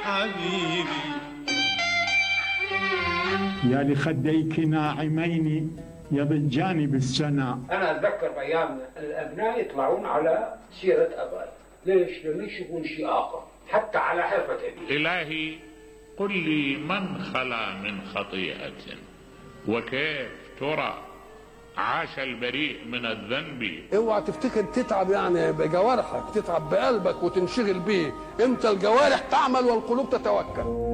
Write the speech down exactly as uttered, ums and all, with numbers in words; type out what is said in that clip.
حبيبي. يا لخديك ناعمين يضجان بالسنا. أنا أتذكر بأيام الأبناء يطلعون على سيرة أبائي. ليش؟ لأنه يشوفون شيء آخر حتى على حرفة أبي. إلهي قل لي من خلا من خطيئة وكيف ترى عاش البريء من الذنب. اوعى تفتكر تتعب يعني بجوارحك، تتعب بقلبك وتنشغل بيه. انت الجوارح تعمل والقلوب تتوكل.